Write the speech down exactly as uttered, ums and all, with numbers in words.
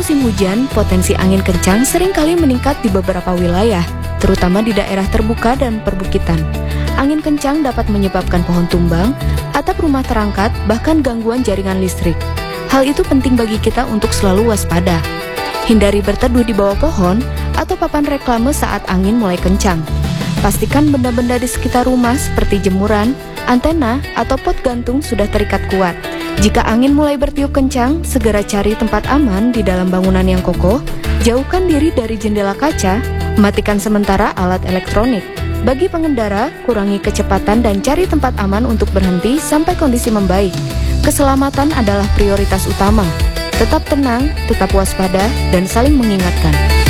musim hujan, potensi angin kencang seringkali meningkat di beberapa wilayah, terutama di daerah terbuka dan perbukitan. Angin kencang dapat menyebabkan pohon tumbang, atap rumah terangkat, bahkan gangguan jaringan listrik. Hal itu penting bagi kita untuk selalu waspada. Hindari berteduh di bawah pohon atau papan reklame saat angin mulai kencang. Pastikan benda-benda di sekitar rumah seperti jemuran, antena, atau pot gantung sudah terikat kuat. Jika angin mulai bertiup kencang, segera cari tempat aman di dalam bangunan yang kokoh, jauhkan diri dari jendela kaca, matikan sementara alat elektronik. Bagi pengendara, kurangi kecepatan dan cari tempat aman untuk berhenti sampai kondisi membaik. Keselamatan adalah prioritas utama. Tetap tenang, tetap waspada, dan saling mengingatkan.